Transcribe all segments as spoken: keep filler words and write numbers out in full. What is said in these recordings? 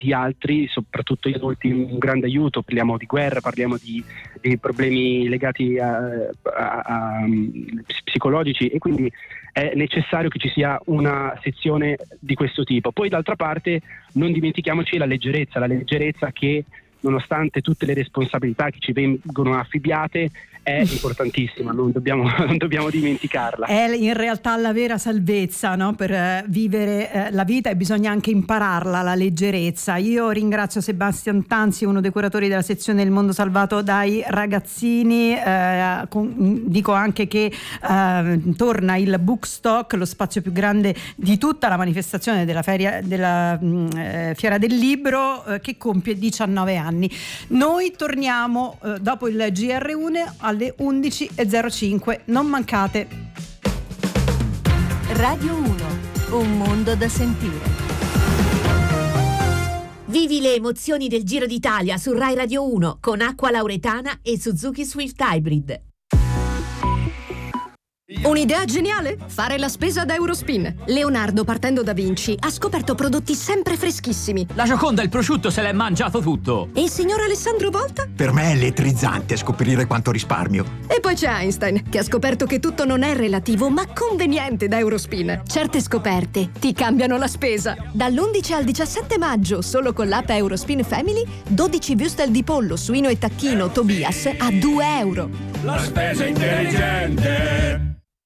di altri, soprattutto gli adulti, un grande aiuto. Parliamo di guerra, parliamo di, di problemi legati a, a, a, a psicologici, e quindi è necessario che ci sia una sezione di questo tipo. Poi d'altra parte non dimentichiamoci la leggerezza, la leggerezza che nonostante tutte le responsabilità che ci vengono affibbiate è importantissima, non dobbiamo, non dobbiamo dimenticarla. È in realtà la vera salvezza, no? Per eh, vivere eh, la vita, e bisogna anche impararla, la leggerezza. Io ringrazio Sebastian Tanzi, uno dei curatori della sezione Il mondo salvato dai ragazzini. Eh, con, dico anche che eh, torna il Bookstock, lo spazio più grande di tutta la manifestazione della, feria, della mh, eh, Fiera del Libro, eh, che compie diciannove anni. Noi torniamo eh, dopo il G R uno alle undici e zero cinque, non mancate. Radio uno, un mondo da sentire. Vivi le emozioni del Giro d'Italia su Rai Radio uno con Acqua Lauretana e Suzuki Swift Hybrid. Un'idea geniale? Fare la spesa da Eurospin. Leonardo, partendo da Vinci, ha scoperto prodotti sempre freschissimi. La Gioconda, il prosciutto, se l'è mangiato tutto. E il signor Alessandro Volta? Per me è elettrizzante scoprire quanto risparmio. E poi c'è Einstein, che ha scoperto che tutto non è relativo, ma conveniente da Eurospin. Certe scoperte ti cambiano la spesa. Dall'undici al diciassette maggio, solo con l'app Eurospin Family, dodici würstel di pollo, suino e tacchino Tobias a due euro. La spesa intelligente.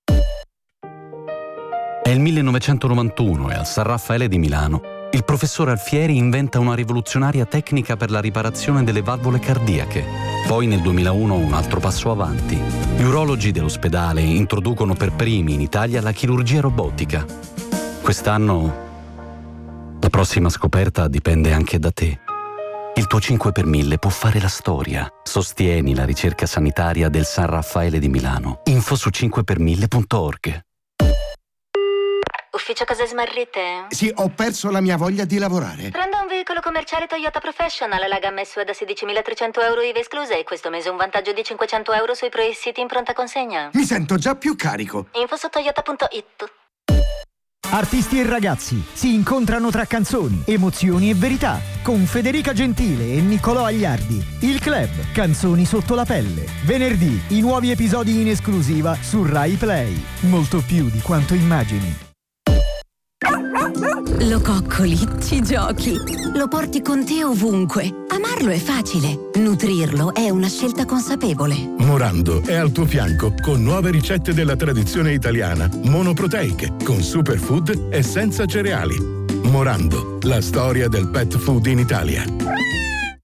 È il millenovecentonovantuno e al San Raffaele di Milano il professor Alfieri inventa una rivoluzionaria tecnica per la riparazione delle valvole cardiache. Poi nel duemilauno un altro passo avanti. Gli urologi dell'ospedale introducono per primi in Italia la chirurgia robotica. Quest'anno la prossima scoperta dipende anche da te. Il tuo cinque per mille può fare la storia. Sostieni la ricerca sanitaria del San Raffaele di Milano. Info su cinque per mille punto org. Ufficio cose smarrite? Sì, ho perso la mia voglia di lavorare. Prendo un veicolo commerciale Toyota Professional, la gamma S U V da sedicimilatrecento euro I V A esclusa, e questo mese un vantaggio di cinquecento euro sui pre-siti in pronta consegna. Mi sento già più carico. Info su toyota punto it. Artisti e ragazzi si incontrano tra canzoni, emozioni e verità con Federica Gentile e Niccolò Agliardi. Il club Canzoni sotto la pelle. Venerdì i nuovi episodi in esclusiva su Rai Play. Molto più di quanto immagini. Lo coccoli, ci giochi, lo porti con te ovunque. Amarlo è facile, nutrirlo è una scelta consapevole. Morando è al tuo fianco con nuove ricette della tradizione italiana, monoproteiche, con superfood e senza cereali. Morando, la storia del pet food in Italia.